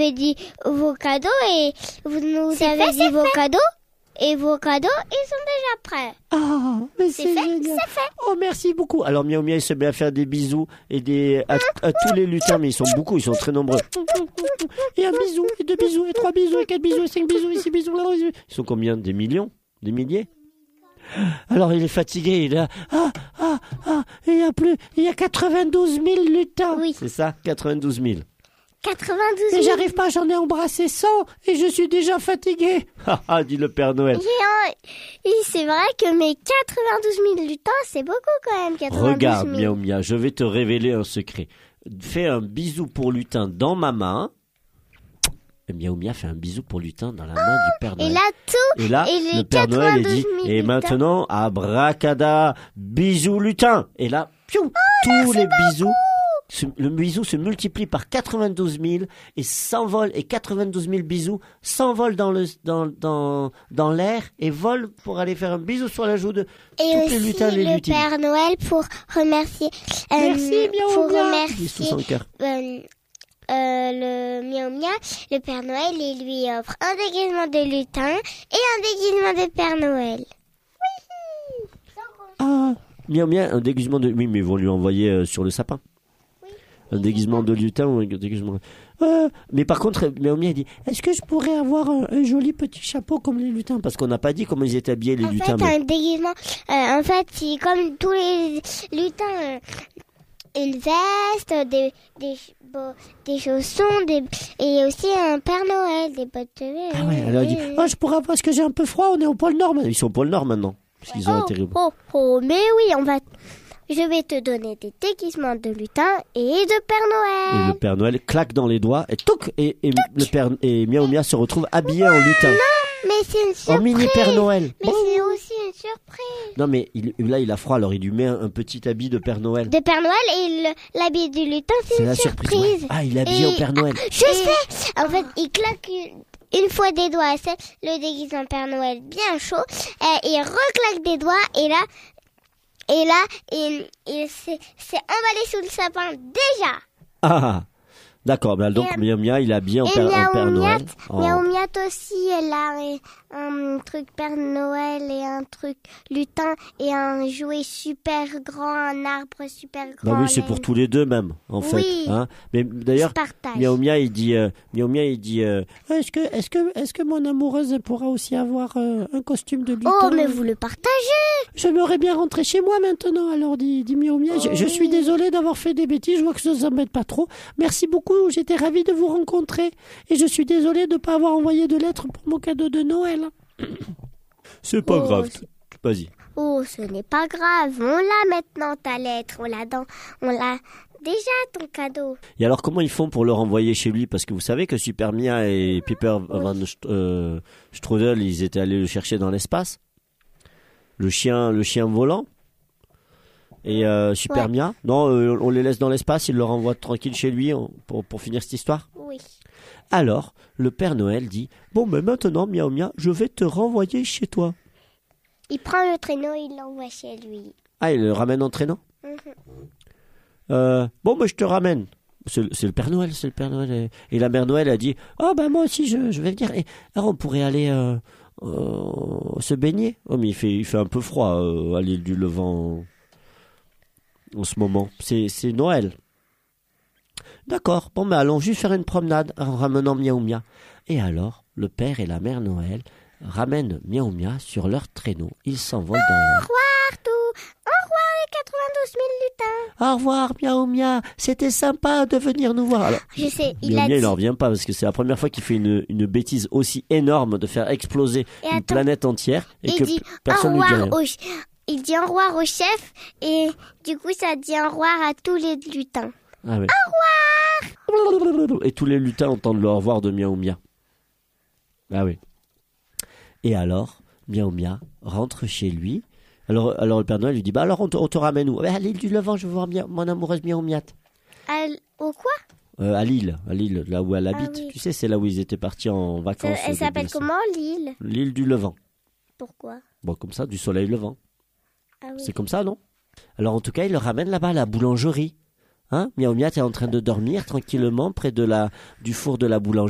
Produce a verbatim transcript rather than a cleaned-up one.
avez dit vos cadeaux et vous nous C'est avez fait, dit c'est vos fait. cadeaux. Et vos cadeaux, ils sont déjà prêts. Ah, mais C'est c'est fait, génial. c'est fait. Oh, merci beaucoup. Alors, Miaou Miaou, il se met à faire des bisous et des, à, à tous les lutins, mais ils sont beaucoup, ils sont très nombreux. Et un bisou, et deux bisous, et trois bisous, et quatre bisous, et cinq bisous, et six bisous. Ils sont combien? Des millions? Des milliers? Alors, il est fatigué, il a, ah, ah, ah, il y a plus, il y a quatre-vingt-douze mille lutins. Oui. C'est ça? quatre-vingt-douze mille. quatre-vingt-douze Mais mille. j'arrive pas, j'en ai embrassé cent, et je suis déjà fatigué. Ah, ah, dit le Père Noël. Et c'est vrai que mes quatre-vingt-douze mille lutins, c'est beaucoup quand même, quatre-vingt-douze mille. Regarde, Miaou Miaou, je vais te révéler un secret. Fais un bisou pour lutin dans ma main. Et Miaou Miaou fait un bisou pour lutin dans la main du Père Noël. Et là, tout, Et là, et les le Père Noël il dit, quatre-vingt-douze mille et lutins. maintenant, abracada, bisous lutin. Et là, piou, tous les bisous, se- le bisou se multiplie par quatre-vingt-douze mille et s'envole, et quatre-vingt-douze mille bisous s'envolent dans le, dans, dans, dans l'air et volent pour aller faire un bisou sur la joue de Et tous les aussi lutins, les le lutines. Père Noël pour remercier. euh, Merci, Miaou Pour Miaou. Ils disent tous remercier en cœur. euh, euh, le Miaou Miaou, le Père Noël, il lui offre un déguisement de lutin et un déguisement de Père Noël. Ah, Miaou Miaou, un déguisement de... Oui, mais ils vont lui envoyer euh, sur le sapin. Un déguisement de lutin ou un déguisement... Euh, mais par contre, Miaou Miaou dit, est-ce que je pourrais avoir un, un joli petit chapeau comme les lutins? Parce qu'on n'a pas dit comment ils étaient habillés, les En lutins. fait, mais- un déguisement. euh, en fait, c'est comme tous les lutins, euh, une veste, des, des, bo- des chaussons, des, et aussi un Père Noël, des bottes de verre. Ah ouais, alors il dit, oh, je pourrais avoir, parce que j'ai un peu froid, on est au pôle Nord. maintenant. Ils sont au pôle Nord maintenant. Parce qu'ils ont Oh, atterri. oh, oh, mais oui, on va. Je vais te donner des déguisements de lutin et de Père Et Noël. le Père Noël claque dans les doigts et touc, et, et le Père et Miaou Miaou se retrouve habillé en lutin. Mais c'est une En surprise. mini Père Noël. Mais c'est aussi une surprise. Non mais il- là il a froid, alors il lui met un, un petit habit de Père Noël. De Père Noël et le- l'habit du lutin, c'est C'est une la surprise. surprise. ouais. Ah, il est habillé Et- en Père Noël. Je sais. En fait, il claque une, une fois des doigts, c'est le déguisement Père Noël bien chaud. Et il reclaque des doigts et là, et là, il, il s'est s'est emballé sous le sapin déjà. Ah, d'accord. Ben donc Et- Miaou Miaou il est habillé en Et Père, en Miaou Père Noël. Miat, En- Miaou Miat aussi, elle a un, un truc Père Noël et un truc lutin et un jouet super grand, un arbre super grand. Bah oui, c'est là, pour tous les deux même, en fait. Oui. Hein. Mais d'ailleurs, je partage. Miaou Miaou il dit, euh, Miaou Miaou il dit, euh, est-ce que, est-ce que, est-ce que mon amoureuse elle pourra aussi avoir euh, un costume de lutin? Oh, mais vous le partagez. J'aimerais bien rentrer chez moi maintenant. Alors dit, dit Miaou Miaou, je, je suis désolée d'avoir fait des bêtises. Je vois que ça vous embête pas trop. Merci beaucoup. J'étais ravie de vous rencontrer et je suis désolée de ne pas avoir envoyé de lettres pour mon cadeau de Noël. C'est pas Oh, grave. c'est- Vas-y. Oh, ce n'est pas grave. On l'a maintenant, ta lettre. On l'a dans, on l'a déjà, ton cadeau. Et alors, comment ils font pour le renvoyer chez lui? Parce que vous savez que Super Mia et Piper van St- euh, Strudel, ils étaient allés le chercher dans l'espace. Le chien, le chien volant. Et euh, Super Ouais. Mia, non, euh, on les laisse dans l'espace, il le renvoie tranquille chez lui on- pour, pour finir cette histoire. Oui. Alors, le Père Noël dit, bon, mais maintenant, Miaou Miaou, je vais te renvoyer chez toi. Il prend le traîneau, il l'envoie chez lui. Ah, il le ramène en traînant. Mhm. Euh, bon, bah, je te ramène. C'est, c'est le Père Noël, c'est le Père Noël. Et, et la Mère Noël a dit, oh, bah, moi aussi, je, je vais venir. Et, alors, on pourrait aller euh, euh, se baigner. Oh, mais il fait, il fait un peu froid euh, à l'île du Levant en ce moment. C'est, c'est Noël. D'accord, bon, mais allons juste faire une promenade en ramenant Miaou Miaou. Et alors, le Père et la Mère Noël ramènent Miaou Miaou sur leur traîneau. Ils s'envolent dans l'air. Partout. Au revoir les quatre-vingt-douze mille lutins. Au revoir, Miaou Miaou. C'était sympa de venir nous voir. Alors, Je sais, il Miaou a Miaou, il dit. n'en revient pas parce que c'est la première fois qu'il fait une, une bêtise aussi énorme de faire exploser Et une attends, planète entière et il que dit p- personne au ne lui dit revoir rien. au, ch- il dit au revoir au chef et du coup ça dit au revoir à tous les lutins. Ah ouais. Au revoir. Et tous les lutins entendent le au revoir de Miaou Miaou. Ah oui. Et alors, Miaou Miaou rentre chez lui. Alors, alors le Père Noël lui dit, bah alors on te, on te ramène où? À l'île du Levant, je veux voir Mia- mon amoureuse Miaou Miaou. À l- au quoi Euh, à Lille, à Lille, là où elle Ah habite. oui. Tu sais, c'est là où ils étaient partis en Ça- vacances. Elle au s'appelle début. comment l'île? L'île du Levant. Pourquoi? Bon, comme ça, du soleil levant. Ah oui. C'est comme ça, non? Alors, en tout cas, il le ramène là-bas à la boulangerie. Hein? Miaou Miaou est en train de dormir tranquillement près de la, du four de la boulangerie.